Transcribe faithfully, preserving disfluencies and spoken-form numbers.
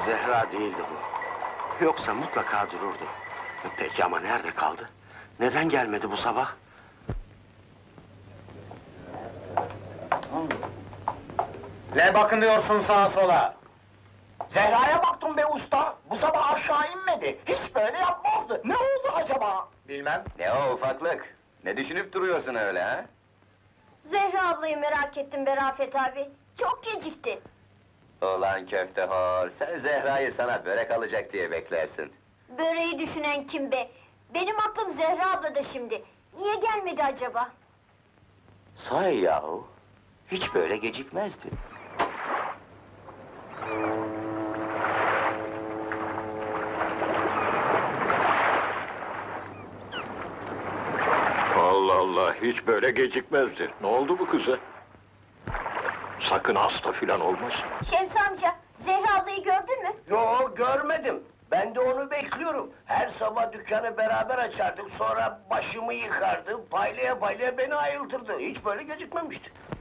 Zehra değildi bu. Yoksa mutlaka dururdu. Peki ama nerede kaldı? Neden gelmedi bu sabah? Ne bakınıyorsun sağa sola? Zehra'ya baktım be usta. Bu sabah aşağı inmedi. Hiç böyle yapmazdı. Ne oldu acaba? Bilmem. Ne o ufaklık? Ne düşünüp duruyorsun öyle ha? Zehra ablayı merak ettim be Rafet abi. Çok gecikti. Ulan köftehor, sen Zehra'yı sana börek alacak diye beklersin. Böreği düşünen kim be? Benim aklım Zehra ablada şimdi. Niye gelmedi acaba? Sahi yahu, hiç böyle gecikmezdi. Allah Allah, hiç böyle gecikmezdi. Ne oldu bu kıza? Sakın hasta filan olmasın. Şems amca, Zehra ablayı gördün mü? Yo, görmedim. Ben de onu bekliyorum. Her sabah dükkanı beraber açardık, sonra başımı yıkardı, paylaya paylaya beni ayıltırdı. Hiç böyle gecikmemişti.